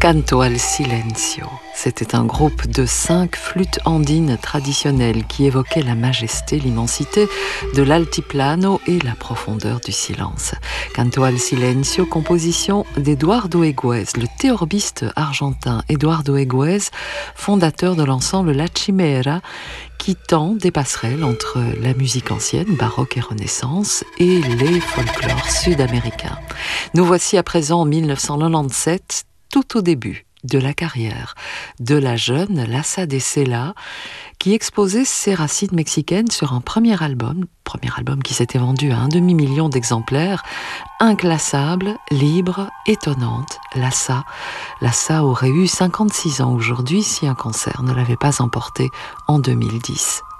Canto al Silencio. C'était un groupe de 5 flûtes andines traditionnelles qui évoquaient la majesté, l'immensité de l'altiplano et la profondeur du silence. Canto al Silencio, composition d'Eduardo Eguez, le théorbiste argentin Eduardo Eguez, fondateur de l'ensemble La Chimera, qui tend des passerelles entre la musique ancienne, baroque et renaissance, et les folklores sud-américains. Nous voici à présent en 1997, tout au début de la carrière de la jeune Lassa de Sela, qui exposait ses racines mexicaines sur un premier album qui s'était vendu à 1,5 million d'exemplaires, inclassable, libre, étonnante. Lassa aurait eu 56 ans aujourd'hui si un cancer ne l'avait pas emporté en 2010.